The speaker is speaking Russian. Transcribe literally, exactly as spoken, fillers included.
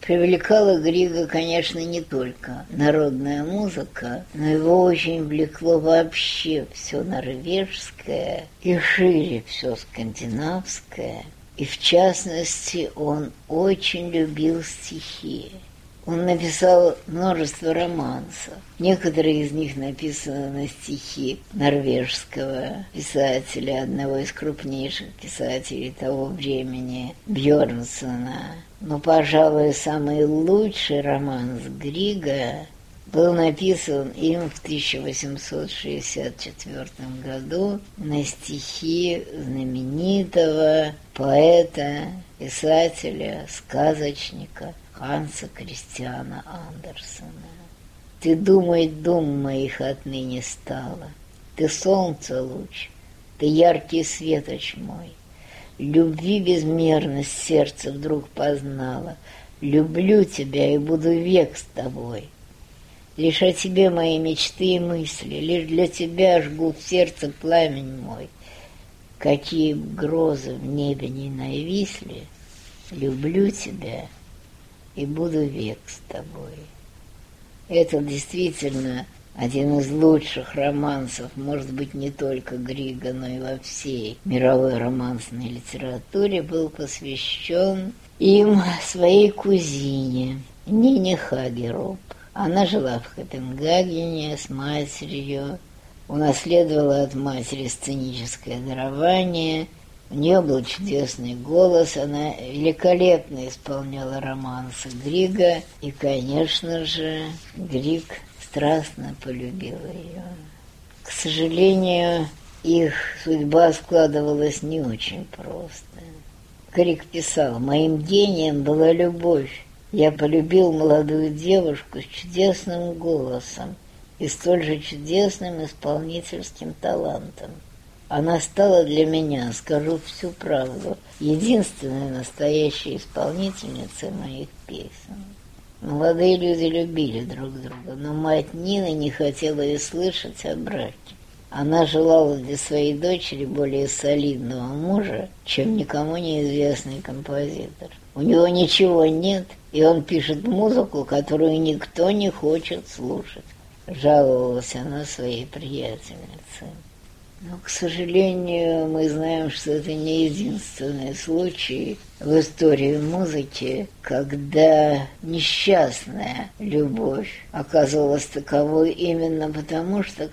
Привлекала Грига, конечно, не только народная музыка, но его очень влекло вообще все норвежское и шире все скандинавское. И в частности, он очень любил стихи. Он написал множество романсов. Некоторые из них написаны на стихи норвежского писателя, одного из крупнейших писателей того времени, Бьернсона. Но, пожалуй, самый лучший романс Грига был написан им в тысяча восемьсот шестьдесят четвёртом году на стихи знаменитого поэта, писателя, сказочника Ханса Кристиана Андерсена. «Ты думай, дум моих отныне стала, ты солнце луч, ты яркий светоч мой. Любви безмерность сердце вдруг познала, люблю тебя и буду век с тобой. Лишь о тебе мои мечты и мысли, лишь для тебя жгут сердце пламень мой. Какие б грозы в небе не нависли, люблю тебя и буду век с тобой». Это действительно один из лучших романсов, может быть, не только Грига, но и во всей мировой романсной литературе, был посвящен им своей кузине Нине Хагеруп. Она жила в Копенгагене с матерью, унаследовала от матери сценическое дарование. У нее был чудесный голос, она великолепно исполняла романсы Грига, и, конечно же, Григ страстно полюбил ее. К сожалению, их судьба складывалась не очень просто. Григ писал: «Моим гением была любовь. Я полюбил молодую девушку с чудесным голосом и столь же чудесным исполнительским талантом. Она стала для меня, скажу всю правду, единственной настоящей исполнительницей моих песен». Молодые люди любили друг друга, но мать Нины не хотела и слышать о браке. Она желала для своей дочери более солидного мужа, чем никому неизвестный композитор. У него ничего нет, и он пишет музыку, которую никто не хочет слушать, жаловалась она своей приятельнице. Но, к сожалению, мы знаем, что это не единственный случай в истории музыки, когда несчастная любовь оказывалась таковой именно потому, что